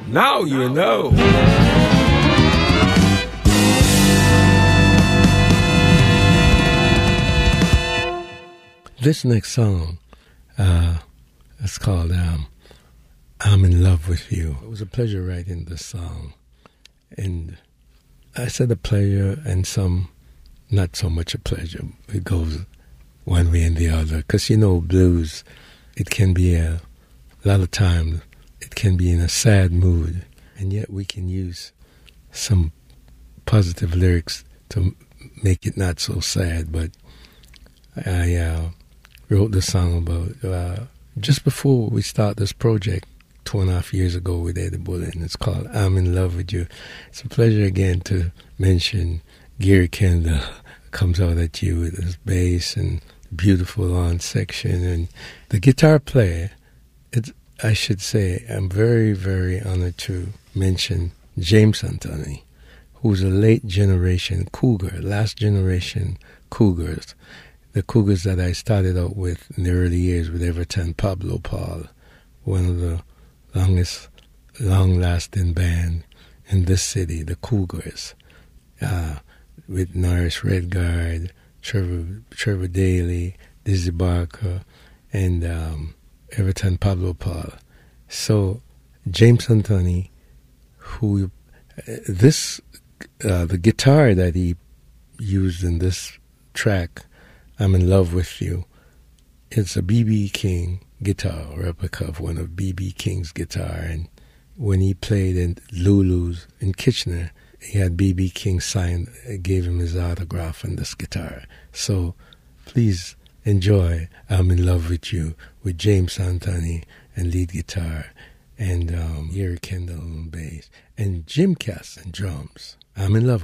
Now you know. This next song is called I'm in Love with You. It was a pleasure writing this song. And I said a pleasure and some not so much a pleasure. It goes one way and the other. Because, you know, blues, it can be a lot of times, it can be in a sad mood. And yet we can use some positive lyrics to make it not so sad. But I wrote the song about just before we start this project 2.5 years ago with Eddie Bullen. It's called I'm in Love with You. It's a pleasure again to mention Gary Kendall comes out at you with his bass and beautiful on section. And the guitar player, I should say, I'm very, very honored to mention James Anthony, who's a late generation cougar, last generation cougars. The cougars that I started out with in the early years with Everton Pablo Paul, one of the long-lasting band in this city, the Cougars, with Norris Redguard, Trevor Daly, Dizzy Barker, and Everton Pablo Paul. So James Anthony, who the guitar that he used in this track, I'm in Love with You, it's a B.B. King guitar, replica of one of B.B. King's guitar. And when he played in Lulu's in Kitchener, he had B.B. King gave him his autograph on this guitar. So please enjoy I'm in Love with You with James Anthony and lead guitar, and Gary Kendall on bass, and Jim Cass on drums. I'm in love.